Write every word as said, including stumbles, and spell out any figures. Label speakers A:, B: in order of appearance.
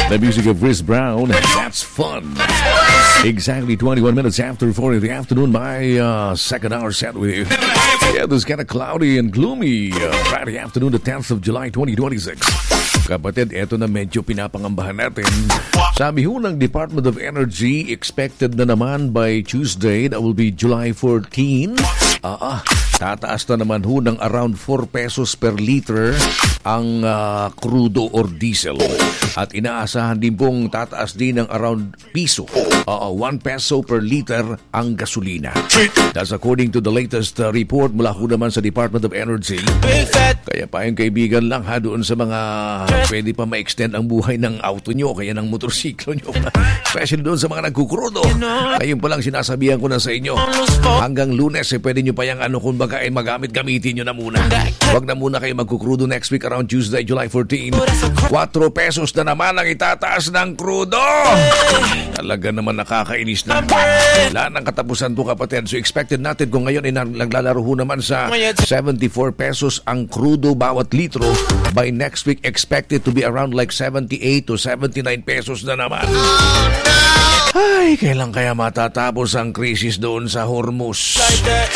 A: The music of Chris Brown, That's Fun. Exactly twenty-one minutes after four in the afternoon, my uh, second hour set with you. Yeah, this kind of cloudy and gloomy uh, Friday afternoon, the tenth of July, twenty twenty-six. Kapatid, eto na medyo pinapangambahan natin. Sabi ho ng Department of Energy, expected na naman by Tuesday, that will be July fourteenth. Ah, ah, tataas na naman ho ng around four pesos per liter ang uh, crudo or diesel. At inaasahan din pong tataas din ng around piso. Uh, one peso per liter ang gasolina. That's according to the latest uh, report mula ho naman sa Department of Energy. Kaya pa yung kaibigan lang ha doon sa mga pwede pa ma-extend ang buhay ng auto nyo, kaya ng motorsiklo nyo. Especially doon sa mga nagkukrudo. Ngayon pa lang sinasabihan ko na sa inyo, hanggang Lunes eh, pwede nyo pa yung ano kung baga eh, magamit-gamitin nyo na muna. Huwag na muna kayo magkukrudo next week around Tuesday, July fourteenth. four pesos na naman ang itataas ng krudo. Talaga naman nakakainis na. Wala nang katapusan to, kapatid. So expected natin kung ngayon ay naglalaro ho naman sa seventy-four pesos ang krudo bawat litro. By next week, expected to be around like seventy-eight to seventy-nine pesos na naman. Ay, kailan kaya matatapos ang krisis doon sa Hormuz?